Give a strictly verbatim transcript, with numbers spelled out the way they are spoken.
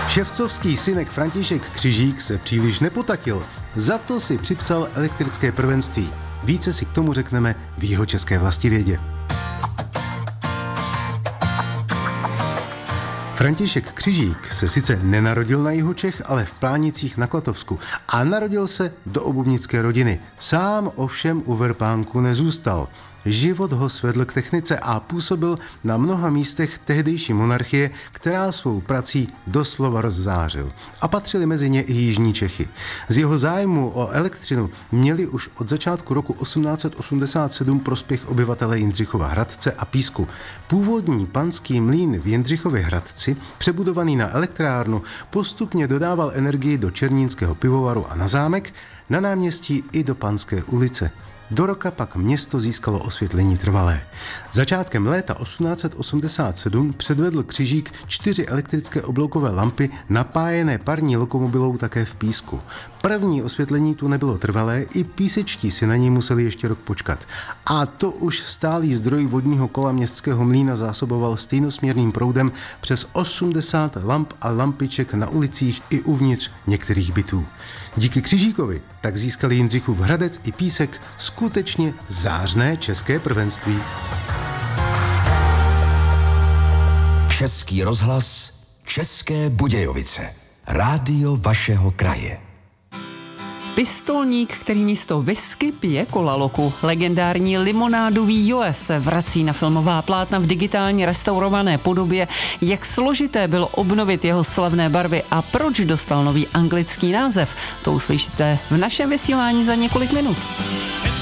Ševcovský synek František Křižík se příliš nepotatil, za to si připsal elektrické prvenství. Více si k tomu řekneme v Jihočeské vlastivědě. František Křižík se sice nenarodil na jihu Čech, ale v Plánicích na Klatovsku a narodil se do obuvnické rodiny. Sám ovšem u Verpánku nezůstal. Život ho svedl k technice a působil na mnoha místech tehdejší monarchie, která svou prací doslova rozzářil. A patřili mezi ně i jižní Čechy. Z jeho zájmu o elektřinu měli už od začátku roku osmnáct set osmdesát sedm prospěch obyvatele Jindřichova Hradce a Písku. Původní panský mlýn v Jindřichově Hradci, přebudovaný na elektrárnu, postupně dodával energii do Černínského pivovaru a na zámek, na náměstí i do Panské ulice. Do roka pak město získalo osvětlení trvalé. Začátkem léta osmnáct set osmdesát sedm předvedl Křižík čtyři elektrické obloukové lampy napájené parní lokomobilou také v Písku. První osvětlení tu nebylo trvalé, i písečtí si na něj museli ještě rok počkat. A to už stálý zdroj vodního kola městského mlýna zásoboval stejnosměrným proudem přes osmdesát lamp a lampiček na ulicích i uvnitř některých bytů. Díky Křižíkovi tak získali Jindřichův Hradec i Písek skutečně zářné české prvenství. Český rozhlas, České Budějovice. Rádio vašeho kraje. Pistolník, který místo whisky pije kolaloku. Legendární limonádový Joe se vrací na filmová plátna v digitálně restaurované podobě. Jak složité bylo obnovit jeho slavné barvy a proč dostal nový anglický název, to uslyšíte v našem vysílání za několik minut.